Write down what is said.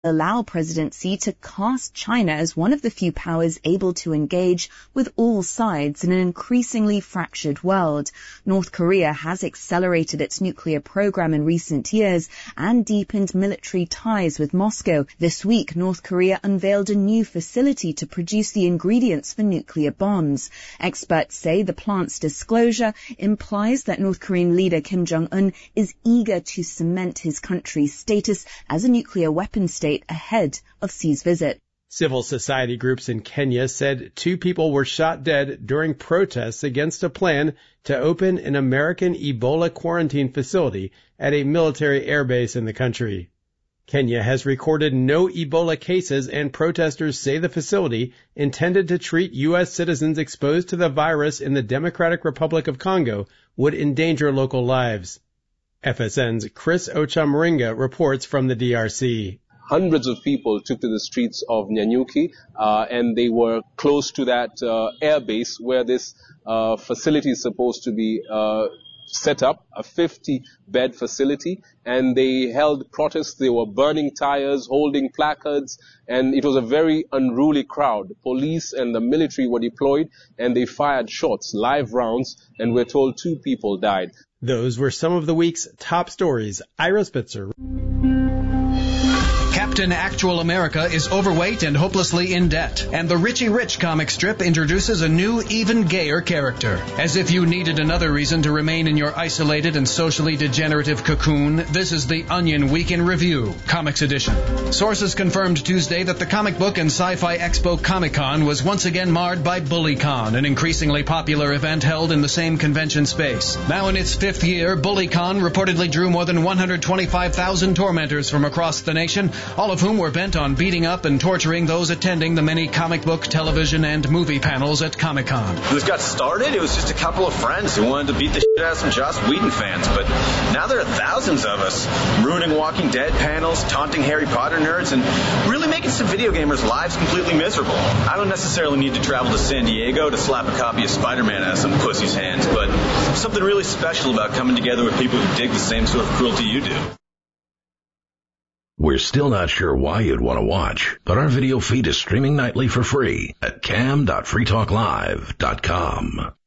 allow President Xi to cast China as one of the few powers able to engage with all sides in an increasingly fractured world. North Korea has accelerated its nuclear program in recent years and deepened military ties with Moscow. This week, North Korea unveiled a new facility to produce the ingredients for nuclear bombs. Experts say the plant's disclosure implies that North Korean leader Kim Jong-un is eager to cement his country's status as a nuclear weapons state ahead of Xi's visit. Civil society groups in Kenya said 2 people were shot dead during protests against a plan to open an American Ebola quarantine facility at a military airbase in the country. Kenya has recorded no Ebola cases, and protesters say the facility, intended to treat U.S. citizens exposed to the virus in the Democratic Republic of Congo, would endanger local lives. FSN's Chris Ochamaringa reports from the DRC. Hundreds of people took to the streets of Nyanyuki, and they were close to that airbase where this facility is supposed to be set up, a 50-bed facility, and they held protests. They were burning tires, holding placards, and it was a very unruly crowd. Police and the military were deployed, and they fired shots, live rounds, and we're told 2 people died. Those were some of the week's top stories. Ira Spitzer. Captain Actual America is overweight and hopelessly in debt, and the Richie Rich comic strip introduces a new, even gayer character. As if you needed another reason to remain in your isolated and socially degenerative cocoon, this is the Onion Week in Review, Comics Edition. Sources confirmed Tuesday that the Comic Book and Sci-Fi Expo Comic-Con was once again marred by BullyCon, an increasingly popular event held in the same convention space. Now in its 5th year, BullyCon reportedly drew more than 125,000 tormentors from across the nation, all of whom were bent on beating up and torturing those attending the many comic book, television, and movie panels at Comic-Con. When this got started, it was just a couple of friends who wanted to beat the shit out of some Joss Whedon fans, but now there are thousands of us ruining Walking Dead panels, taunting Harry Potter nerds, and really making some video gamers' lives completely miserable. I don't necessarily need to travel to San Diego to slap a copy of Spider-Man out of some pussy's hands, but there's something really special about coming together with people who dig the same sort of cruelty you do. We're still not sure why you'd want to watch, but our video feed is streaming nightly for free at cam.freetalklive.com.